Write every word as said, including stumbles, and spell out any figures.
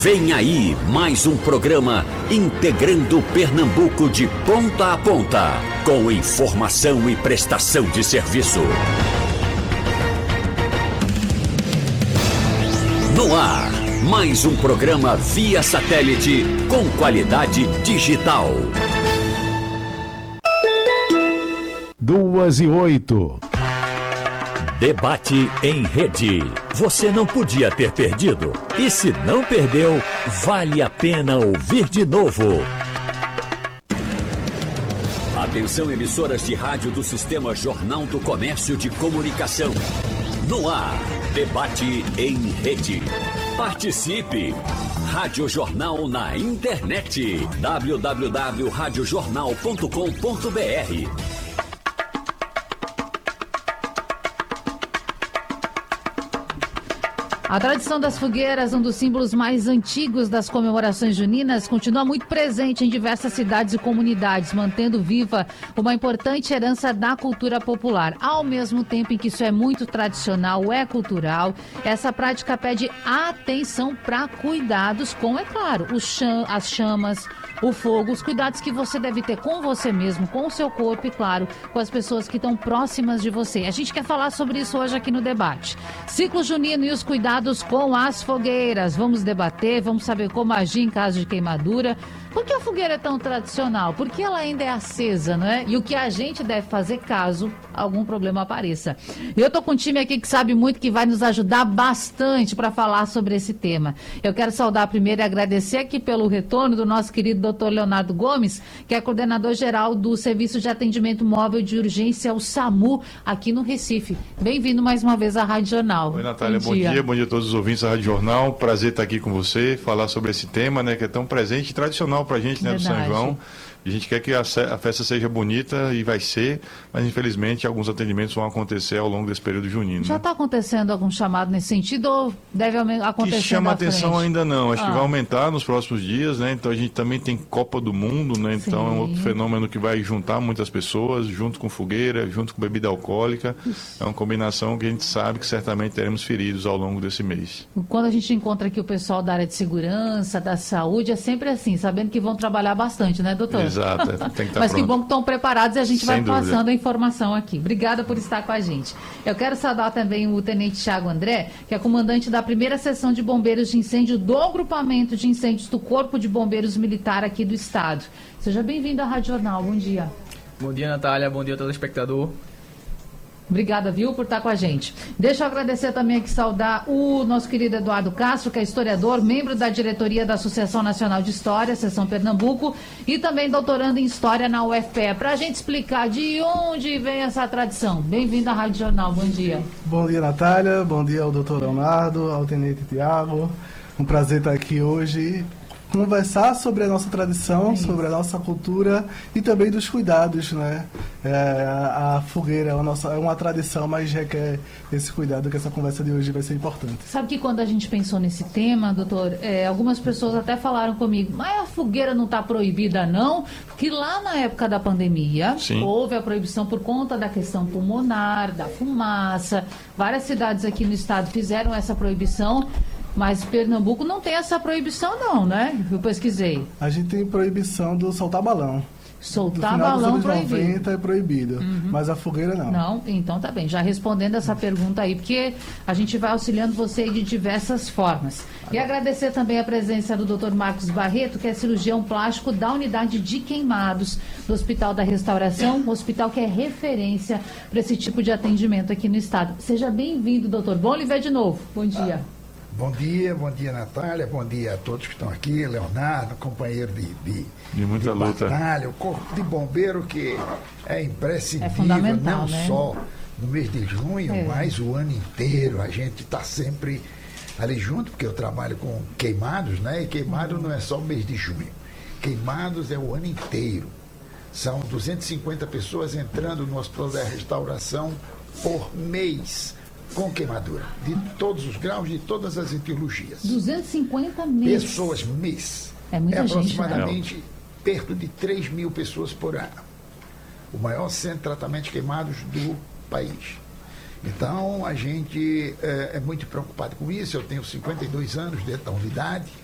Vem aí mais um programa integrando Pernambuco de ponta a ponta, com informação e prestação de serviço. No ar, mais um programa via satélite com qualidade digital. Duas e oito. Debate em rede. Você não podia ter perdido. E se não perdeu, vale a pena ouvir de novo. Atenção, emissoras de rádio do Sistema Jornal do Comércio de Comunicação. No ar, debate em rede. Participe! Rádio Jornal na internet. w w w ponto rádio jornal ponto com ponto b r. A tradição das fogueiras, um dos símbolos mais antigos das comemorações juninas, continua muito presente em diversas cidades e comunidades, mantendo viva uma importante herança da cultura popular. Ao mesmo tempo em que isso é muito tradicional, é cultural, essa prática pede atenção para cuidados com, é claro, os cham- as chamas, o fogo, os cuidados que você deve ter com você mesmo, com o seu corpo e, claro, com as pessoas que estão próximas de você. A gente quer falar sobre isso hoje aqui no debate. Ciclo junino e os cuidados com as fogueiras. Vamos debater, vamos saber como agir em caso de queimadura. Por que a fogueira é tão tradicional? Por que ela ainda é acesa, não é? E o que a gente deve fazer caso algum problema apareça? Eu tô com um time aqui que sabe muito, que vai nos ajudar bastante para falar sobre esse tema. Eu quero saudar primeiro e agradecer aqui pelo retorno do nosso querido doutor Leonardo Gomes, que é coordenador geral do Serviço de Atendimento Móvel de Urgência, o SAMU, aqui no Recife. Bem-vindo mais uma vez à Rádio Jornal. Oi, Natália, bom, bom dia. dia, bom dia a todos os ouvintes da Rádio Jornal. Prazer estar aqui com você, falar sobre esse tema, né, que é tão presente e tradicional para a gente, né, do São João. A gente quer que a, a festa seja bonita e vai ser, mas infelizmente alguns atendimentos vão acontecer ao longo desse período junino. Já está, né, acontecendo algum chamado nesse sentido ou deve acontecer? Que chama atenção frente? Ainda não, acho ah. que vai aumentar nos próximos dias, né? Então a gente também tem Copa do Mundo, né? Então Sim. é um outro fenômeno que vai juntar muitas pessoas, junto com fogueira, junto com bebida alcoólica. Isso. É uma combinação que a gente sabe que certamente teremos feridos ao longo desse mês. Quando a gente encontra aqui o pessoal da área de segurança, da saúde, é sempre assim, sabendo que vão trabalhar bastante, né, doutor? Exato, tem que estar Mas pronto. Que bom que estão preparados e a gente Sem vai dúvida. passando a informação aqui. Obrigada por estar com a gente. Eu quero saudar também o Tenente Thiago André, que é comandante da primeira seção de bombeiros de incêndio do agrupamento de incêndios do Corpo de Bombeiros Militar aqui do Estado. Seja bem-vindo à Rádio Jornal. Bom dia. Bom dia, Natália. Bom dia, telespectador. Obrigada, viu, por estar com a gente. Deixa eu agradecer também aqui, saudar o nosso querido Eduardo Castro, que é historiador, membro da diretoria da Associação Nacional de História, Seção Pernambuco, e também doutorando em História na U F P E, para a gente explicar de onde vem essa tradição. Bem-vindo à Rádio Jornal, bom dia. Bom dia, Natália, bom dia ao doutor Leonardo, ao Tenente Tiago. Um prazer estar aqui hoje, conversar sobre a nossa tradição, sobre a nossa cultura e também dos cuidados, né? É, a, a fogueira é uma, nossa, é uma tradição, mas requer esse cuidado, que essa conversa de hoje vai ser importante. Sabe que quando a gente pensou nesse tema, doutor, é, algumas pessoas até falaram comigo, mas a fogueira não está proibida não? Porque lá na época da pandemia, Sim. houve a proibição por conta da questão pulmonar, da fumaça. Várias cidades aqui no estado fizeram essa proibição. Mas Pernambuco não tem essa proibição não, né? Eu pesquisei. A gente tem proibição do soltar balão. Soltar do final balão dos anos proibido. noventa é proibido, uhum. mas a fogueira não. Não, então tá bem. Já respondendo essa pergunta aí, porque a gente vai auxiliando você de diversas formas. E agradecer também a presença do doutor Marcos Barreto, que é cirurgião plástico da unidade de queimados do Hospital da Restauração, um hospital que é referência para esse tipo de atendimento aqui no estado. Seja bem-vindo, doutor. Bom lhe ver de novo. Bom dia. Ah. Bom dia, bom dia, Natália, bom dia a todos que estão aqui, Leonardo, companheiro de, de, de muita de luta. batalha, o corpo de bombeiro que é imprescindível, é fundamental, não né? só no mês de junho, é. mas o ano inteiro. A gente está sempre ali junto, porque eu trabalho com queimados, né? E queimado uhum. não é só o mês de junho. Queimados é o ano inteiro. São duzentas e cinquenta pessoas entrando no Hospital da Restauração por mês, com queimadura, de todos os graus, de todas as etiologias. duzentas e cinquenta mês. Pessoas mês. É muita é gente, aproximadamente né? perto de três mil pessoas por ano. O maior centro de tratamento de queimados do país. Então, a gente é, é muito preocupado com isso. Eu tenho cinquenta e dois anos dentro da unidade.